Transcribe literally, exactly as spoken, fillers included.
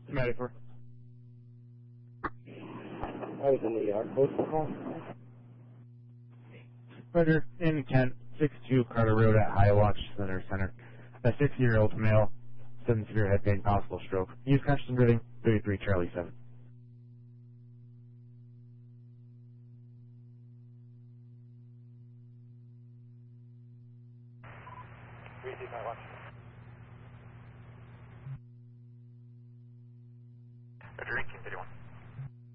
Medical. I was in the yard. What's the call? Roger, in Kent, six two Carter Road at Hiawatch Center Center. A sixty-year-old male, sudden severe head pain, possible stroke. Use conscious and breathing, thirty-three Charlie seven. Repeat my watch. Roger, eighteen fifty-one.